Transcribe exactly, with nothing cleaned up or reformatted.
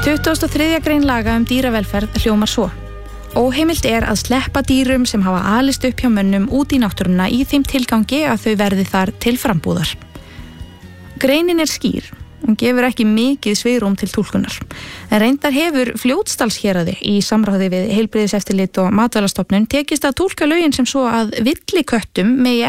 tuttugasta og þriðja grein laga um dýravelferð hljómar svo. Óheimilt er að sleppa dýrum sem hafa alist upp hjá mönnum út í náttúruna í þeim tilgangi að þau verði þar til frambúðar. Greinin er skýr. Hún gefur ekki mikið svigrúm til túlkunar. En reyndar hefur Fljótsdalshéraði í samráði við heilbrigðiseftirlit og matvælastofnun tekist að túlka lögin sem svo að villiköttum megi